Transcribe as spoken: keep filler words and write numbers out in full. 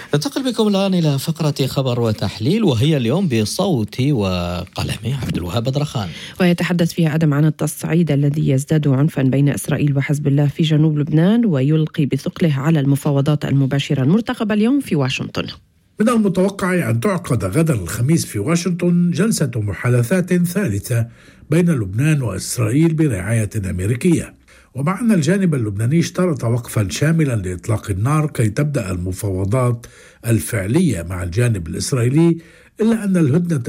ننتقل بكم الآن إلى فقرة خبر وتحليل، وهي اليوم بصوتي وقلمي عبد الوهاب بدرخان، ويتحدث فيها آدم عن التصعيد الذي يزداد عنفا بين إسرائيل وحزب الله في جنوب لبنان ويلقي بثقله على المفاوضات المباشرة المرتقبة اليوم في واشنطن. من المتوقع أن تعقد غدا الخميس في واشنطن جلسة محادثات ثالثة بين لبنان وإسرائيل برعاية أمريكية، ومع أن الجانب اللبناني اشترط وقفا شاملا لإطلاق النار كي تبدأ المفاوضات الفعلية مع الجانب الإسرائيلي، إلا أن الهدنة